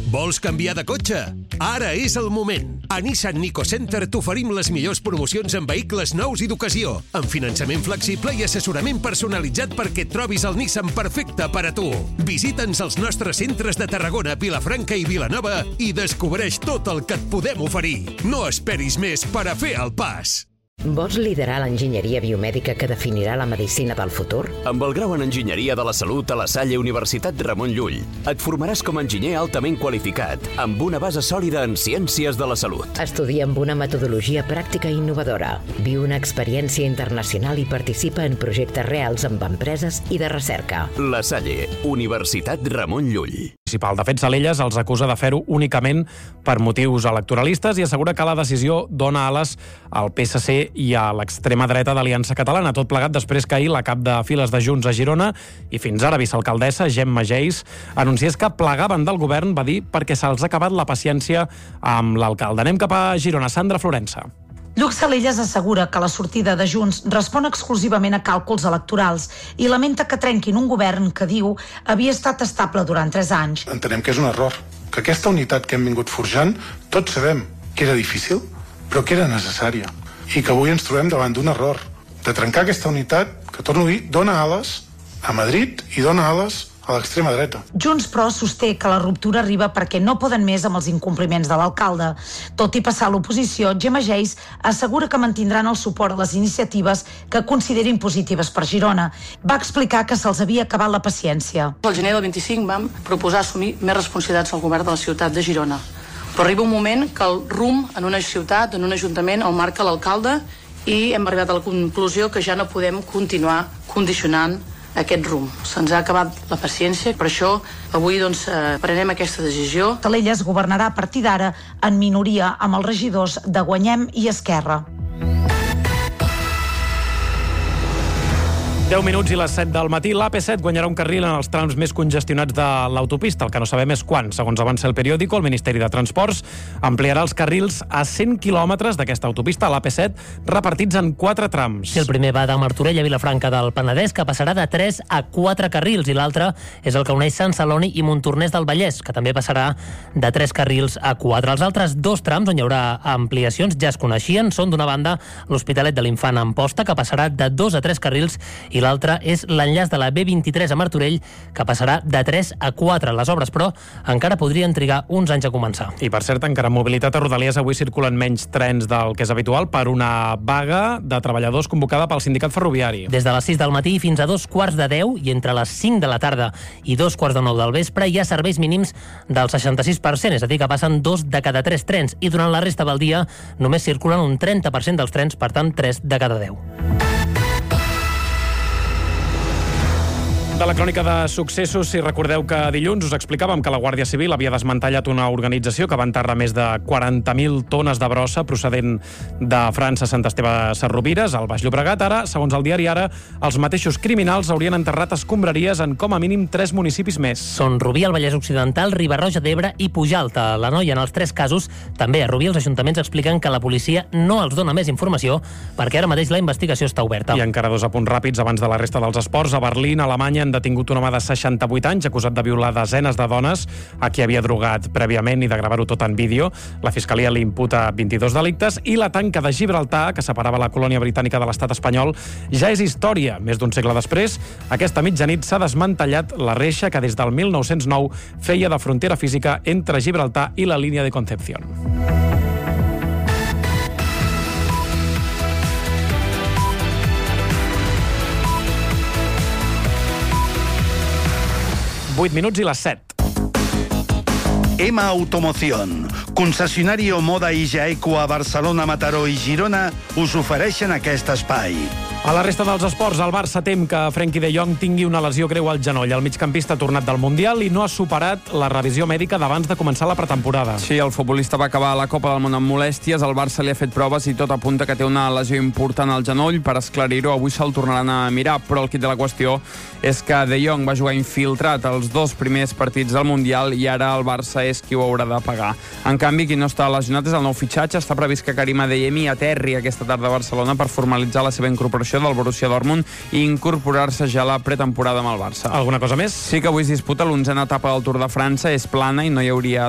Vols canviar de cotxe? Ara és el moment. A Nissan Nico Center t'oferim les millors promocions en vehicles nous i d'ocasió, amb finançament flexible i assessorament personalitzat perquè et trobis el Nissan perfecte per a tu. Visita'ns als nostres centres de Tarragona, Vilafranca i Vilanova i descobreix tot el que et podem oferir. No esperis més per a fer el pas. Vols liderar l'enginyeria biomèdica que definirà la medicina del futur? Amb el grau en Enginyeria de la Salut a la Salle Universitat Ramon Llull, et formaràs com a enginyer altament qualificat, amb una base sòlida en ciències de la salut. Estudia amb una metodologia pràctica i innovadora. Viu una experiència internacional i participa en projectes reals amb empreses i de recerca. La Salle, Universitat Ramon Llull. El municipal de Fet Salelles els acusa de fer-ho únicament per motius electoralistes i assegura que la decisió dona ales al PSC i a l'extrema dreta d'Aliança Catalana. Tot plegat després que ahir la cap de files de Junts a Girona i fins ara vicealcaldessa Gemma Geis anunciés que plegaven del govern, va dir, perquè se'ls ha acabat la paciència amb l'alcalde. Anem cap a Girona. Sandra Florença. Lluc Salelles assegura que la sortida de Junts respon exclusivament a càlculs electorals i lamenta que trenquin un govern que, diu, havia estat estable durant 3 anys. Entenem que és un error, que aquesta unitat que hem vingut forjant, tots sabem que era difícil, però que era necessària, i que avui ens trobem davant d'un error, de trencar aquesta unitat que, torno a dir, dona ales a Madrid i dona ales a l'extrema dreta. Junts, però, sosté que la ruptura arriba perquè no poden més amb els incompliments de l'alcalde. Tot i passar a l'oposició, Gemma Geis assegura que mantindran el suport a les iniciatives que considerin positives per Girona. Va explicar que se'ls havia acabat la paciència. Al gener del 25 vam proposar assumir més responsabilitats al govern de la ciutat de Girona. Però arriba un moment que el rumb en una ciutat, en un ajuntament, el marca l'alcalde i hem arribat a la conclusió que ja no podem continuar condicionant aquest rumb. Se'ns ha acabat la paciència, per això avui prenem aquesta decisió. Salelles governarà a partir d'ara en minoria amb els regidors de Guanyem i Esquerra. 10 minuts i les 7 del matí. L'AP7 guanyarà un carril en els trams més congestionats de l'autopista. El que no sabem és quan. Segons avança el periòdico, el Ministeri de Transports ampliarà els carrils a 100 quilòmetres d'aquesta autopista, l'AP7, repartits en 4 trams. Sí, el primer va de Martorell a Vilafranca del Penedès, que passarà de 3 a 4 carrils, i l'altre és el que uneix Sant Celoni i Montornès del Vallès, que també passarà de 3 carrils a 4. Els altres 2 trams on hi haurà ampliacions ja es coneixien. Són, d'una banda, l'Hospitalet de l'Infant a Amposta, que passarà de 2 a 3 carrils, i l'altre és l'enllaç de la B23 a Martorell, que passarà de 3 a 4. Les obres, però, encara podrien trigar uns anys a començar. I, per cert, encara en mobilitat a Rodalies avui circulen menys trens del que és habitual per una vaga de treballadors convocada pel sindicat ferroviari. Des de les 6 del matí fins a 2:15 i entre les 5 de la tarda i 2:15 del vespre hi ha serveis mínims del 66%, és a dir, que passen 2 de cada 3 trens, i durant la resta del dia només circulen un 30% dels trens, per tant 3 de cada 10. De la crònica de successos, si recordeu que dilluns us explicàvem que la Guàrdia Civil havia desmantellat una organització que va enterrar més de 40.000 tones de brossa procedent de França, Sant Esteve Sesrovires, al Baix Llobregat. Ara, segons el diari Ara, els mateixos criminals haurien enterrat escombraries en com a mínim 3 municipis més. Són Rubí, al Vallès Occidental, Riba-roja d'Ebre i Pujalta. La Noia, en els 3 casos, també a Rubí, els ajuntaments expliquen que la policia no els dona més informació perquè ara mateix la investigació està oberta. I encara 2 apunts ràpids abans de la resta dels esports. A Berlín, Alemanya, han detingut un home de 68 anys acusat de violar desenes de dones a qui havia drogat prèviament i de gravar-ho tot en vídeo. La Fiscalia li imputa 22 delictes i la tanca de Gibraltar, que separava la colònia britànica de l'estat espanyol, ja és història. Més d'un segle després, aquesta mitjanit s'ha desmantellat la reixa que des del 1909 feia de frontera física entre Gibraltar i la línia de Concepción. Vuit minuts i les 7. EMA Automoción, concessionari Omoda i Jaeco a Barcelona, Mataró i Girona, us ofereixen aquest espai. A la resta dels esports, el Barça tem que Frenkie de Jong tingui una lesió greu al genoll. El migcampista ha tornat del Mundial i no ha superat la revisió mèdica d'abans de començar la pretemporada. Sí, el futbolista va acabar a la Copa del Món amb molèsties, el Barça li ha fet proves i tot apunta que té una lesió important al genoll. Per esclarir-ho, avui se'l tornaran a mirar, però el quid de la qüestió és que de Jong va jugar infiltrat els 2 primers partits del Mundial i ara el Barça és qui ho haurà de pagar. En canvi, qui no està lesionat és el nou fitxatge. Està previst que Karim Adeyemi aterri aquesta tarda a Barcelona per formalitzar la seva incorporació del Borussia Dortmund i incorporar-se ja a la pretemporada amb el Barça. Alguna cosa més? Sí, que avui es disputa l'11a etapa del Tour de França, és plana i no hi hauria